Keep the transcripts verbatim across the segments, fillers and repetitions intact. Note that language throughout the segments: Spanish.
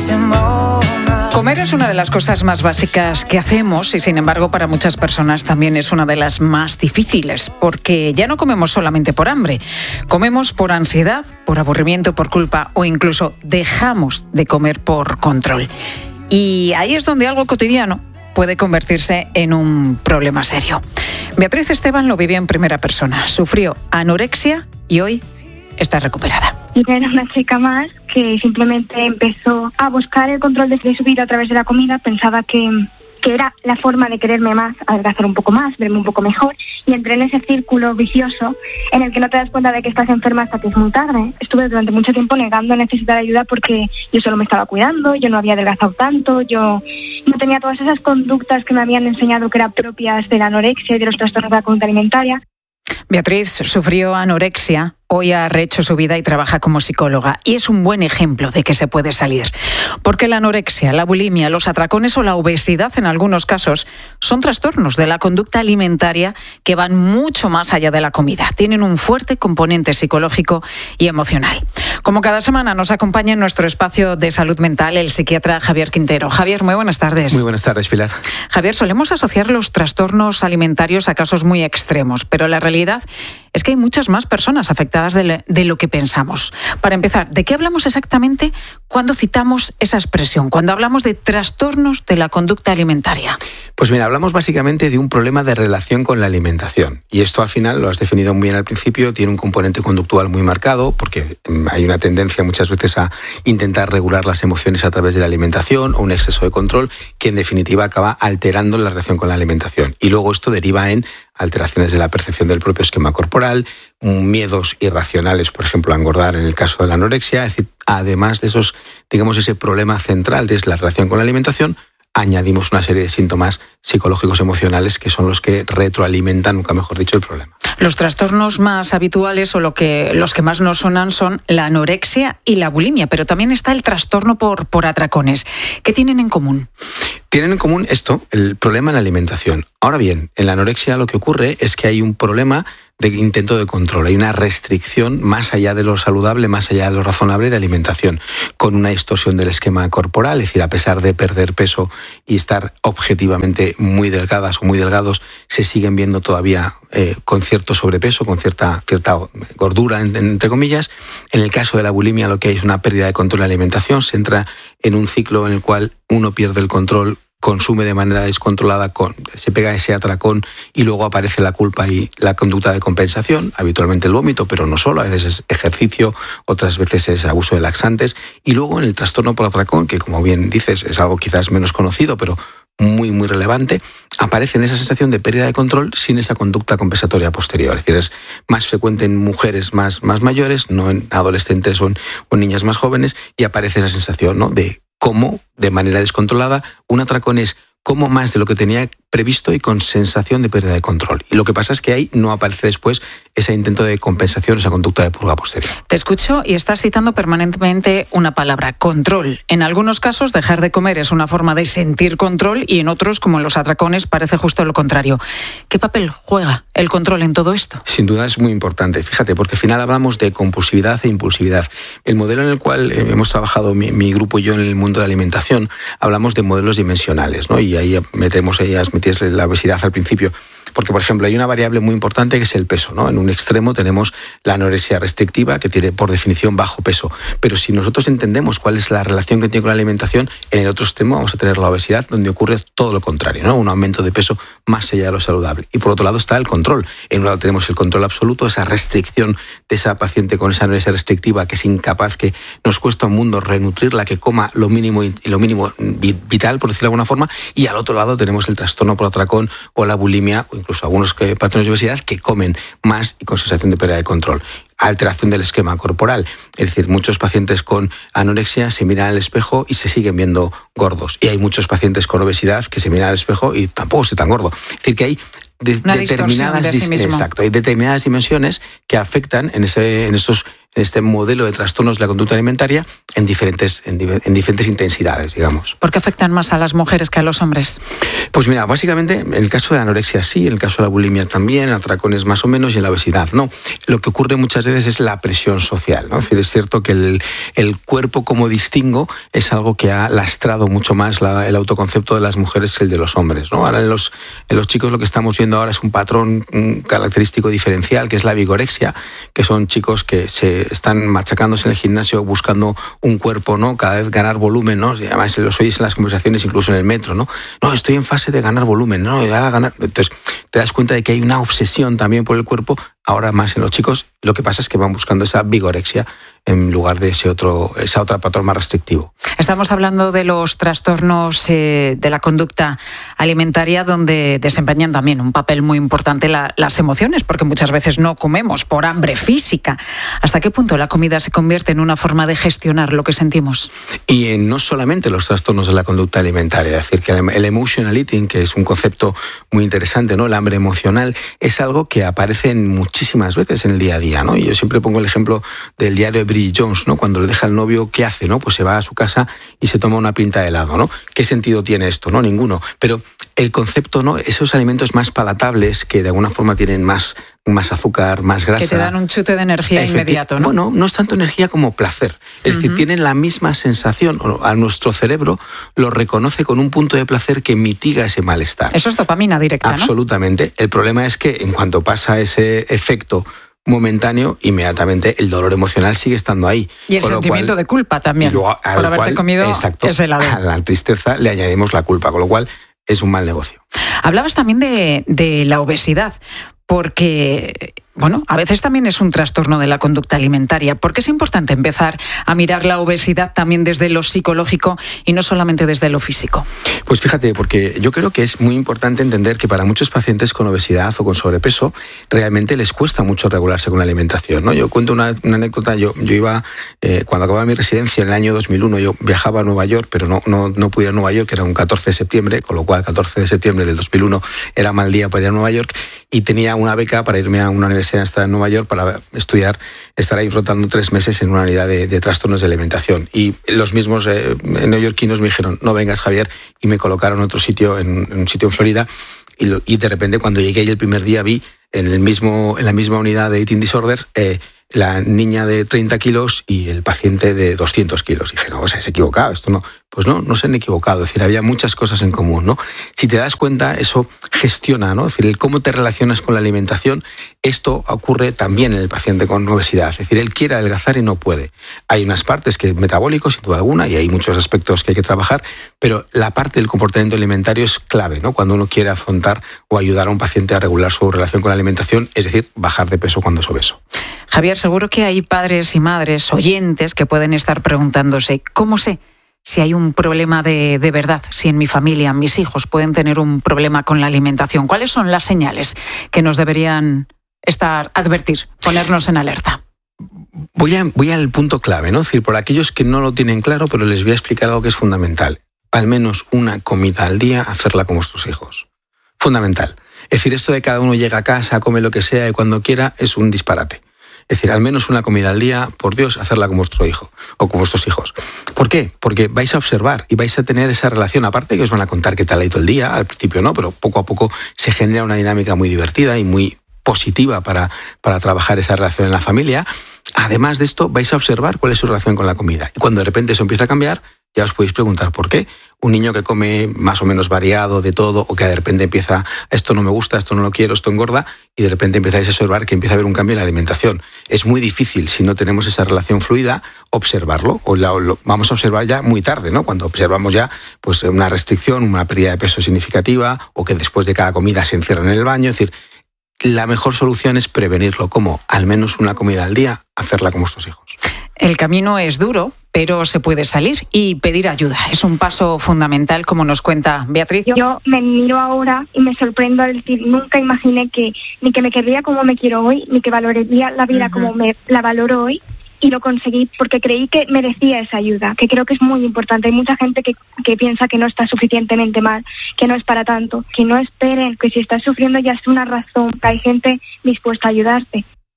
Comer es una de las cosas más básicas que hacemos y, sin embargo, para muchas personas también es una de las más difíciles, porque ya no comemos solamente por hambre, comemos por ansiedad, por aburrimiento, por culpa o incluso dejamos de comer por control. Y ahí es donde algo cotidiano puede convertirse en un problema serio. Beatriz Esteban lo vivió en primera persona, sufrió anorexia y hoy está recuperada. Yo era una chica más que simplemente empezó a buscar el control de su vida a través de la comida. Pensaba que, que era la forma de quererme más, adelgazar un poco más, verme un poco mejor. Y entré en ese círculo vicioso en el que no te das cuenta de que estás enferma hasta que es muy tarde. Estuve durante mucho tiempo negando necesitar ayuda porque yo solo me estaba cuidando, yo no había adelgazado tanto, yo no tenía todas esas conductas que me habían enseñado que eran propias de la anorexia y de los trastornos de la conducta alimentaria. Beatriz sufrió anorexia, hoy ha rehecho su vida y trabaja como psicóloga. Y es un buen ejemplo de que se puede salir. Porque la anorexia, la bulimia, los atracones o la obesidad en algunos casos son trastornos de la conducta alimentaria que van mucho más allá de la comida. Tienen un fuerte componente psicológico y emocional. Como cada semana nos acompaña en nuestro espacio de salud mental el psiquiatra Javier Quintero. Javier, muy buenas tardes. Muy buenas tardes, Pilar. Javier, solemos asociar los trastornos alimentarios a casos muy extremos, pero la realidad es que hay muchas más personas afectadas de, le, de lo que pensamos. Para empezar, ¿de qué hablamos exactamente cuando citamos esa expresión, cuando hablamos de trastornos de la conducta alimentaria? Pues mira, hablamos básicamente de un problema de relación con la alimentación. Y esto al final, lo has definido muy bien al principio, tiene un componente conductual muy marcado, porque hay una tendencia muchas veces a intentar regular las emociones a través de la alimentación o un exceso de control, que en definitiva acaba alterando la relación con la alimentación. Y luego esto deriva en alteraciones de la percepción del propio esquema corporal, miedos irracionales, por ejemplo, a engordar en el caso de la anorexia. Es decir, además de esos, digamos, ese problema central de la relación con la alimentación, añadimos una serie de síntomas psicológicos emocionales que son los que retroalimentan, nunca mejor dicho, el problema. Los trastornos más habituales o lo que, los que más nos sonan son la anorexia y la bulimia, pero también está el trastorno por, por atracones. ¿Qué tienen en común? Tienen en común esto, el problema en la alimentación. Ahora bien, en la anorexia lo que ocurre es que hay un problema de intento de control, hay una restricción más allá de lo saludable, más allá de lo razonable de alimentación, con una distorsión del esquema corporal, es decir, a pesar de perder peso y estar objetivamente muy delgadas o muy delgados, se siguen viendo todavía eh, con cierto sobrepeso, con cierta, cierta gordura, entre comillas. En el caso de la bulimia lo que hay es una pérdida de control de la alimentación, se entra en un ciclo en el cual uno pierde el control, consume de manera descontrolada, con, se pega ese atracón y luego aparece la culpa y la conducta de compensación, habitualmente el vómito, pero no solo, a veces es ejercicio, otras veces es abuso de laxantes, y luego en el trastorno por atracón, que como bien dices es algo quizás menos conocido, pero muy, muy relevante, aparece en esa sensación de pérdida de control sin esa conducta compensatoria posterior. Es decir, es más frecuente en mujeres más, más mayores, no en adolescentes o en, o en niñas más jóvenes, y aparece esa sensación, ¿no?, de cómo, de manera descontrolada, un atracón es como más de lo que tenía previsto y con sensación de pérdida de control. Y lo que pasa es que ahí no aparece después ese intento de compensación, esa conducta de purga posterior. Te escucho y estás citando permanentemente una palabra, control. En algunos casos, dejar de comer es una forma de sentir control y en otros, como en los atracones, parece justo lo contrario. ¿Qué papel juega el control en todo esto? Sin duda es muy importante, fíjate, porque al final hablamos de compulsividad e impulsividad. El modelo en el cual hemos trabajado mi, mi grupo y yo en el mundo de la alimentación, hablamos de modelos dimensionales, ¿no? Y ahí metemos, ellas metías la obesidad al principio. Porque, por ejemplo, hay una variable muy importante que es el peso, ¿no? En un extremo tenemos la anorexia restrictiva, que tiene por definición bajo peso. Pero si nosotros entendemos cuál es la relación que tiene con la alimentación, en el otro extremo vamos a tener la obesidad, donde ocurre todo lo contrario, ¿no? Un aumento de peso más allá de lo saludable. Y por otro lado está el control. En un lado tenemos el control absoluto, esa restricción de esa paciente con esa anorexia restrictiva que es incapaz, que nos cuesta un mundo renutrirla, que coma lo mínimo y lo mínimo vital, por decirlo de alguna forma. Y al otro lado tenemos el trastorno por atracón o la bulimia, incluso algunos patrones de obesidad que comen más y con sensación de pérdida de control. Alteración del esquema corporal, es decir, muchos pacientes con anorexia se miran al espejo y se siguen viendo gordos. Y hay muchos pacientes con obesidad que se miran al espejo y tampoco se tan gordo. Es decir, que hay de, determinadas, de sí mismo. Exacto, hay determinadas dimensiones que afectan en, ese, en estos en este modelo de trastornos de la conducta alimentaria en diferentes, en, en diferentes intensidades, digamos. ¿Por qué afectan más a las mujeres que a los hombres? Pues mira, básicamente en el caso de la anorexia sí, en el caso de la bulimia también, atracones más o menos y en la obesidad no. Lo que ocurre muchas veces es la presión social, ¿no? Es decir, es cierto que el, el cuerpo como distingo es algo que ha lastrado mucho más la, el autoconcepto de las mujeres que el de los hombres, ¿no? Ahora en los, en los chicos lo que estamos viendo ahora es un patrón un característico diferencial que es la vigorexia, que son chicos que se están machacándose en el gimnasio buscando un cuerpo, ¿no? Cada vez ganar volumen, ¿no? Y además los oís en las conversaciones incluso en el metro, ¿no? No, estoy en fase de ganar volumen, ¿no? De ganar. Entonces te das cuenta de que hay una obsesión también por el cuerpo, ahora más en los chicos. Lo que pasa es que van buscando esa vigorexia en lugar de ese otro, esa otra patrón más restrictivo. Estamos hablando de los trastornos eh, de la conducta alimentaria, donde desempeñan también un papel muy importante la, las emociones, porque muchas veces no comemos por hambre física. ¿Hasta qué punto la comida se convierte en una forma de gestionar lo que sentimos? Y en no solamente los trastornos de la conducta alimentaria, es decir, que el emotional eating, que es un concepto muy interesante, ¿no? El hambre emocional, es algo que aparece muchísimas veces en el día a día, ¿no? Y yo siempre pongo el ejemplo del diario de Bridget Jones, ¿no? Cuando le deja al novio, ¿qué hace? ¿No? Pues se va a su casa y se toma una pinta de helado, ¿no? ¿Qué sentido tiene esto? No, ninguno. Pero el concepto, ¿no? Esos alimentos más palatables que de alguna forma tienen más, más azúcar, más grasa. Que te dan un chute de energía Efecti- inmediato, ¿no? Bueno, no es tanto energía como placer. Es uh-huh. decir, tienen la misma sensación. A nuestro cerebro lo reconoce con un punto de placer que mitiga ese malestar. Eso es dopamina directa, ¿no? Absolutamente. El problema es que en cuanto pasa ese efecto momentáneo, inmediatamente el dolor emocional sigue estando ahí. Y el sentimiento cual, de culpa también, luego, por haberte cual, comido exacto, ese helado. A la tristeza le añadimos la culpa, con lo cual es un mal negocio. Hablabas también de, de la obesidad, porque, bueno, a veces también es un trastorno de la conducta alimentaria. ¿Por qué es importante empezar a mirar la obesidad también desde lo psicológico y no solamente desde lo físico? Pues fíjate, porque yo creo que es muy importante entender que para muchos pacientes con obesidad o con sobrepeso realmente les cuesta mucho regularse con la alimentación, ¿no? Yo cuento una, una anécdota. Yo, yo iba, eh, cuando acababa mi residencia en el año dos mil uno, yo viajaba a Nueva York, pero no, no, no pude ir a Nueva York, que era un catorce de septiembre, con lo cual catorce de septiembre del dos mil uno era mal día para ir a Nueva York, y tenía una beca para irme a una universidad en Nueva York para estudiar, estar ahí rotando tres meses en una unidad de, de trastornos de alimentación. Y los mismos eh, neoyorquinos me dijeron, no vengas, Javier, y me colocaron en otro sitio, en, en un sitio en Florida, y, lo, y de repente cuando llegué ahí el primer día vi en, el mismo, en la misma unidad de eating disorders eh, la niña de treinta kilos y el paciente de doscientos kilos. Y dije, no, o sea, se ha equivocado, esto no. Pues no, no se han equivocado, es decir, había muchas cosas en común, ¿no? Si te das cuenta, eso gestiona, ¿no? Es decir, el cómo te relacionas con la alimentación, esto ocurre también en el paciente con obesidad, es decir, él quiere adelgazar y no puede. Hay unas partes que es metabólico, sin duda alguna, y hay muchos aspectos que hay que trabajar, pero la parte del comportamiento alimentario es clave, ¿no? Cuando uno quiere afrontar o ayudar a un paciente a regular su relación con la alimentación, es decir, bajar de peso cuando es obeso. Javier, seguro que hay padres y madres, oyentes, que pueden estar preguntándose, ¿cómo sé si hay un problema de, de verdad? Si en mi familia, mis hijos pueden tener un problema con la alimentación. ¿Cuáles son las señales que nos deberían estar, advertir, ponernos en alerta? Voy, a, voy al punto clave, ¿no? Es decir, por aquellos que no lo tienen claro, pero les voy a explicar algo que es fundamental. Al menos una comida al día, hacerla con vuestros hijos. Fundamental. Es decir, esto de cada uno llega a casa, come lo que sea y cuando quiera, es un disparate. Es decir, al menos una comida al día, por Dios, hacerla con vuestro hijo o con vuestros hijos. ¿Por qué? Porque vais a observar y vais a tener esa relación. Aparte que os van a contar qué tal ha ido el día, al principio no, pero poco a poco se genera una dinámica muy divertida y muy positiva para, para trabajar esa relación en la familia. Además de esto, vais a observar cuál es su relación con la comida. Y cuando de repente eso empieza a cambiar, ya os podéis preguntar por qué. Un niño que come más o menos variado de todo, o que de repente empieza, esto no me gusta, esto no lo quiero, esto engorda, y de repente empezáis a observar que empieza a haber un cambio en la alimentación. Es muy difícil, si no tenemos esa relación fluida, observarlo, o lo, lo vamos a observar ya muy tarde, ¿no? Cuando observamos ya pues, una restricción, una pérdida de peso significativa, o que después de cada comida se encierran en el baño. Es decir, la mejor solución es prevenirlo. ¿Cómo? Al menos una comida al día, hacerla con vuestros hijos. El camino es duro, pero se puede salir y pedir ayuda. Es un paso fundamental, como nos cuenta Beatriz. Yo me miro ahora y me sorprendo al decir, nunca imaginé que ni que me querría como me quiero hoy, ni que valoraría la vida uh-huh. como me la valoro hoy. Y lo conseguí porque creí que merecía esa ayuda, que creo que es muy importante. Hay mucha gente que, que piensa que no está suficientemente mal, que no es para tanto, que no esperen, que si estás sufriendo ya es una razón, que hay gente dispuesta a ayudarte.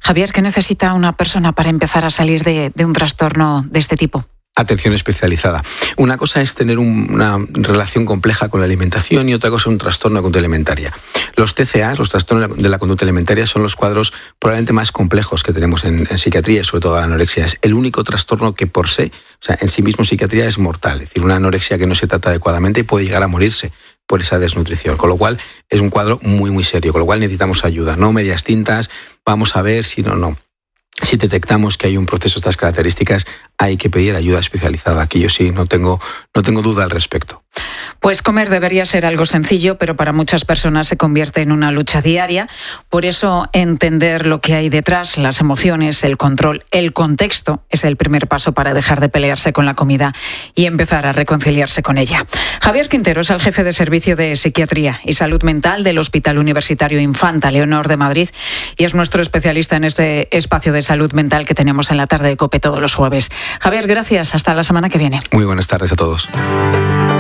Javier, ¿qué necesita una persona para empezar a salir de, de un trastorno de este tipo? Atención especializada. Una cosa es tener un, una relación compleja con la alimentación y otra cosa es un trastorno de conducta alimentaria. Los T C A, los trastornos de la conducta alimentaria, son los cuadros probablemente más complejos que tenemos en, en psiquiatría y sobre todo la anorexia. Es el único trastorno que por sí, o sea, en sí mismo en psiquiatría es mortal. Es decir, una anorexia que no se trata adecuadamente puede llegar a morirse por esa desnutrición, con lo cual es un cuadro muy muy serio, con lo cual necesitamos ayuda, no medias tintas, vamos a ver si no, no. Si detectamos que hay un proceso de estas características, hay que pedir ayuda especializada. Aquí yo sí no tengo, no tengo duda al respecto. Pues comer debería ser algo sencillo, pero para muchas personas se convierte en una lucha diaria. Por eso, entender lo que hay detrás, las emociones, el control, el contexto, es el primer paso para dejar de pelearse con la comida y empezar a reconciliarse con ella. Javier Quintero es el jefe de Servicio de Psiquiatría y Salud Mental del Hospital Universitario Infanta Leonor de Madrid y es nuestro especialista en este espacio de salud mental que tenemos en la tarde de COPE todos los jueves. Javier, gracias. Hasta la semana que viene. Muy buenas tardes a todos.